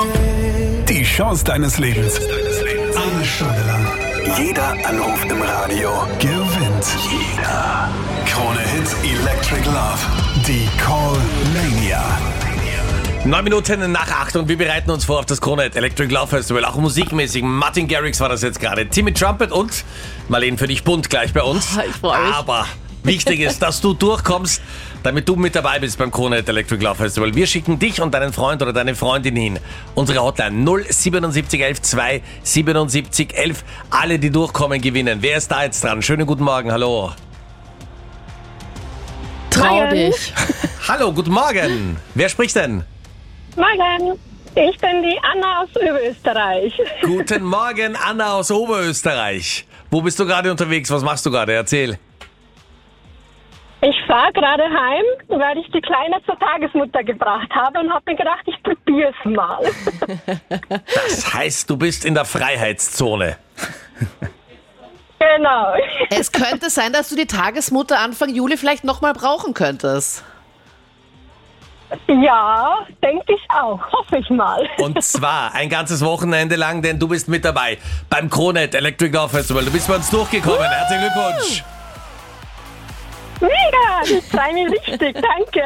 Die Chance deines Lebens. Eine Stunde lang. Jeder Anruf im Radio gewinnt. Jeder. Krone Hits Electric Love. Die Call Mania. 9 Minuten nach 8 und wir bereiten uns vor auf das Krone Hits Electric Love Festival. Auch musikmäßig. Martin Garrix war das jetzt gerade. Timmy Trumpet und Marlene für dich bunt gleich bei uns. Ich freue mich. Aber wichtig ist, dass du durchkommst, damit du mit dabei bist beim Krone Hits Electric Love Festival. Wir schicken dich und deinen Freund oder deine Freundin hin. Unsere Hotline 07711 27711. Alle, die durchkommen, gewinnen. Wer ist da jetzt dran? Schönen guten Morgen, hallo. Trau dich. Hallo, guten Morgen. Wer spricht denn? Morgen, ich bin die Anna aus Oberösterreich. Guten Morgen, Anna aus Oberösterreich. Wo bist du gerade unterwegs? Was machst du gerade? Erzähl. Ich fahre gerade heim, weil ich die Kleine zur Tagesmutter gebracht habe und habe mir gedacht, ich probiere es mal. Das heißt, du bist in der Freiheitszone. Genau. Es könnte sein, dass du die Tagesmutter Anfang Juli vielleicht nochmal brauchen könntest. Ja, denke ich auch. Hoffe ich mal. Und zwar ein ganzes Wochenende lang, denn du bist mit dabei beim Krone Hits Electric Love Festival. Du bist bei uns durchgekommen. Herzlichen Glückwunsch. Mega, ich freue mich richtig. Danke.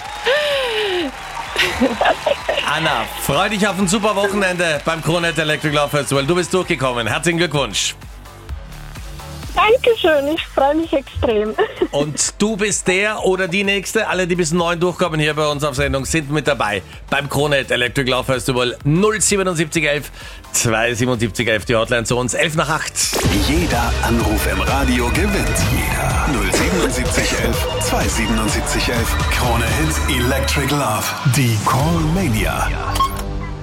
Anna, freu dich auf ein super Wochenende beim Krone Hits Electric Love Festival. Du bist durchgekommen. Herzlichen Glückwunsch. Dankeschön, ich freue mich extrem. Und du bist der oder die Nächste. Alle, die bis 9 durchkommen hier bei uns auf Sendung, sind mit dabei beim Krone Hits Electric Love Festival. 07711 27711, die Hotline zu uns. 11 nach 8. Jeder Anruf im Radio gewinnt. Jeder. 07711 27711. Krone Hits Electric Love. Die Call Mania.